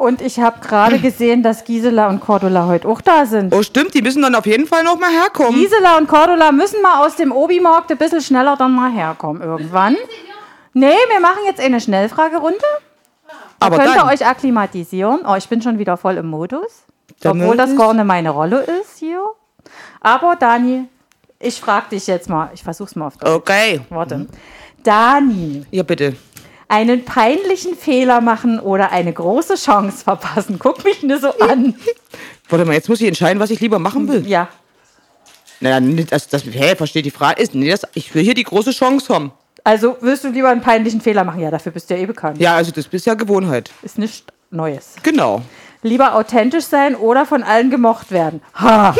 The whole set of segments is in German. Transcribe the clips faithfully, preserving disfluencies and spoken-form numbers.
und ich habe gerade gesehen, dass Gisela und Cordula heute auch da sind. Oh, stimmt, die müssen dann auf jeden Fall noch mal herkommen. Gisela und Cordula müssen mal aus dem Obi-Markt ein bisschen schneller dann mal herkommen irgendwann. Nee, wir machen jetzt eine Schnellfragerunde. Aber könnt ihr dann. euch akklimatisieren. Oh, ich bin schon wieder voll im Modus. Dann Obwohl das ist- gar nicht meine Rolle ist hier. Aber Dani, ich frage dich jetzt mal. Ich versuch's mal auf Deutsch. Okay. Warte. Dani, Ja, bitte. einen peinlichen Fehler machen oder eine große Chance verpassen? Guck mich nur so an. Warte mal, jetzt muss ich entscheiden, was ich lieber machen will. Ja, Naja, nicht, das, das, hä, versteht die Frage. Ist, nee, das, ich will hier die große Chance haben. also willst du lieber einen peinlichen Fehler machen? Ja, dafür bist du ja eh bekannt. Ja, also das ist ja Gewohnheit. Ist nichts Neues. Genau. Lieber authentisch sein oder von allen gemocht werden? Ha!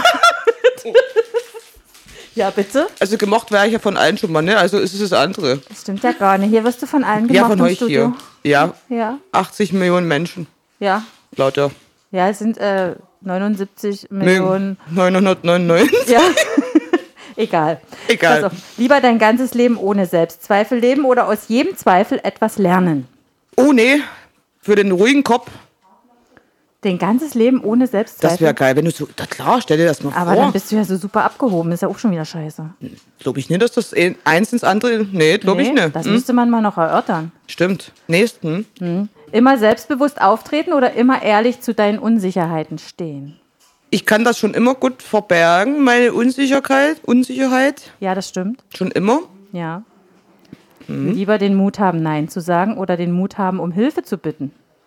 Ja, bitte? Also gemocht wäre ich ja von allen schon mal, ne? Also ist es das andere. Das stimmt ja gar nicht. Hier wirst du von allen gemocht Ja, von im euch Studio. hier. Ja, Ja, achtzig Millionen Menschen. ja. Lauter. Ja, es sind äh, neunundsiebzig Millionen. neunhundertneunundneunzig. Ja. Egal. Egal. Pass auf. Lieber dein ganzes Leben ohne Selbstzweifel leben oder aus jedem Zweifel etwas lernen? Oh nee, für den ruhigen Kopf, Dein ganzes Leben ohne Selbstzweifel? das wäre geil. Wenn du so, da klar, stell dir das mal Aber vor. dann bist du ja so super abgehoben. Ist ja auch schon wieder scheiße. Glaube ich nicht, dass das ein- eins ins andere. Nee, glaube ich Nee, nicht. das Hm? müsste man mal noch erörtern. Stimmt. Nächsten. Immer selbstbewusst auftreten oder immer ehrlich zu deinen Unsicherheiten stehen? Ich kann das schon immer gut verbergen, meine Unsicherheit. Unsicherheit. Ja, das stimmt. Schon immer. Ja. Mhm. Lieber den Mut haben, Nein zu sagen oder den Mut haben, um Hilfe zu bitten?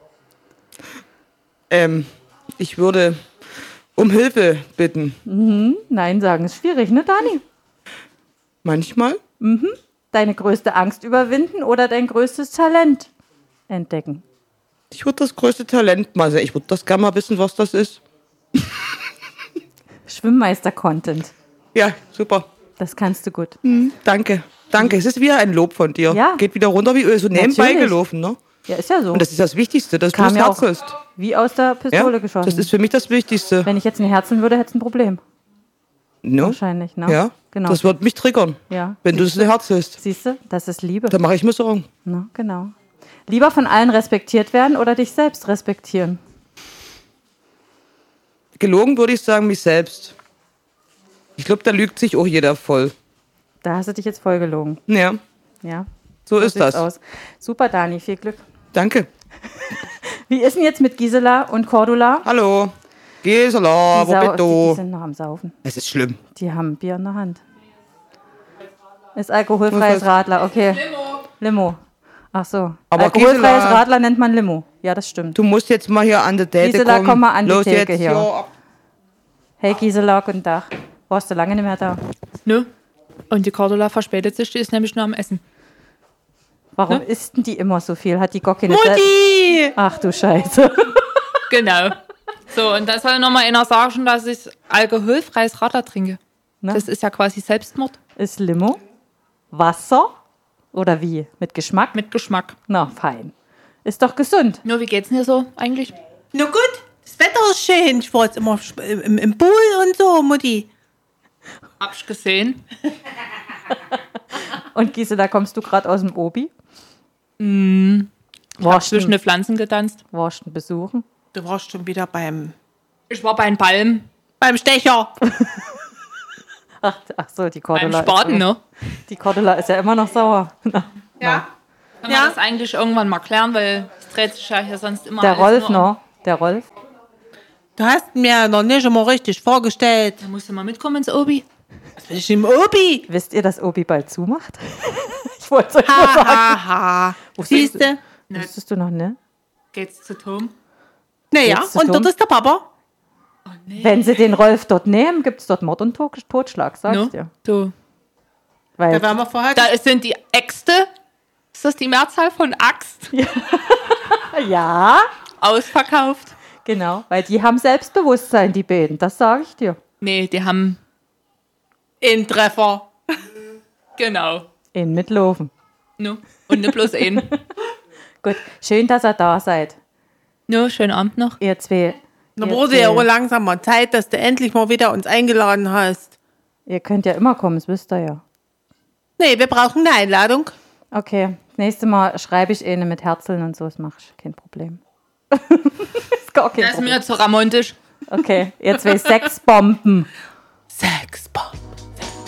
Ähm, ich würde um Hilfe bitten. Nein sagen ist schwierig, ne, Dani? Manchmal. Deine größte Angst überwinden oder dein größtes Talent entdecken? Ich würde das größte Talent mal sehen. Ich würde das gerne mal wissen, was das ist. Schwimmmeister-Content. Ja, super. Das kannst du gut. Danke. Danke. Es ist wieder ein Lob von dir. Ja. Geht wieder runter wie Öl. So nebenbei Natürlich. gelaufen, ne? Ja, ist ja so. Und das ist das Wichtigste, dass Kam du ja das auch Herz hast. wie aus der Ja? Pistole geschossen. Das ist für mich das Wichtigste. Wenn ich jetzt ein Herzen würde, hätte es ein Problem. No? Wahrscheinlich, ne? Ja, Genau. das wird mich triggern, Ja. wenn du das Herz hast. Siehst du, das ist Liebe. Da mache ich mir Sorgen. Ne? Genau. Lieber von allen respektiert werden oder dich selbst respektieren? Gelogen würde ich sagen, mich selbst. Ich glaube, da lügt sich auch jeder voll. Da hast du dich jetzt voll gelogen. Ja, Ja. so ist sieht's das. Aus. Super, Dani, viel Glück. Danke. Wie ist denn jetzt mit Gisela und Cordula? Hallo. Gisela, Die wo Sau- bist die, die du? sind noch am Saufen. Es ist schlimm. Die haben ein Bier in der Hand. Ist alkoholfreies Was ist- Radler, okay. Limo. Limo. Ach so. Aber alkoholfreies Gisela- Radler nennt man Limo. Ja, das stimmt. Du musst jetzt mal hier an der Date Gisela, kommen. komm mal an die Los Theke jetzt hier. ab. Hey Gisela, guten Tag. Warst du lange nicht mehr da? Nö. Und die Cordula verspätet sich, die ist nämlich nur am Essen. Warum Ne? isst denn die immer so viel? Hat die gar keine Sel- Mutti! Ach du Scheiße. Genau. So, und da soll nochmal einer sagen, dass ich alkoholfreies Radler trinke. Ne? Das ist ja quasi Selbstmord Ist Limo? Wasser? Oder wie? Mit Geschmack? mit Geschmack. Na, fein. Ist doch gesund. Nur, wie geht's denn dir so eigentlich? Na gut, das Wetter ist schön. Ich war jetzt immer sp- im, im Pool und so, Mutti. Hab ich gesehen. Und Gisela, kommst du gerade aus dem Obi? Ich hab Warst zwischen du den Pflanzen getanzt. warst du besuchen? Du warst schon wieder beim, Ich war bei den Palmen, beim Stecher. Ach, ach so, die beim Cordula. Spaten, ist, ne? Die Cordula ist ja immer noch sauer. Ja. Können Ja. wir das eigentlich irgendwann mal klären, weil es dreht sich ja hier sonst immer Der alles Rolf nur um- noch. Der Rolf. Du hast mir noch nicht immer richtig vorgestellt. Da musst du mal mitkommen ins Obi. Was will ich im Obi? Wisst ihr, dass Obi bald zumacht? Ich wollte es euch nur sagen. Ha, ha. Siehst du? Wusstest du noch, ne? Geht's zu Tom? Naja, Geht's zu und dort dumm? ist der Papa. Wenn sie den Rolf dort nehmen, gibt es dort Mord und To- Totschlag, sag ich No? dir. Du. Weil, Da waren wir vorher. Da sind die Äxte. Ist das die Mehrzahl von Axt? ja, Ausverkauft. genau. Weil die haben Selbstbewusstsein, die beiden. Das sage ich dir. Nee, die haben. in Treffer. Genau. In Mitlofen. No. Und nicht bloß einen. Gut, schön, dass ihr da seid. No, schönen Abend noch. Ihr zwei. Da ihr wurde ja zwei- auch langsam mal Zeit, dass du endlich mal wieder uns eingeladen hast. Ihr könnt ja immer kommen, das wisst ihr ja. Nee, wir brauchen eine Einladung. Okay, das nächste Mal schreibe ich eine mit Herzeln und so, das mache ich, kein Problem. ist gar kein Das ist Problem. mir zu romantisch. Okay, jetzt will ich Sexbomben. Sexbomben.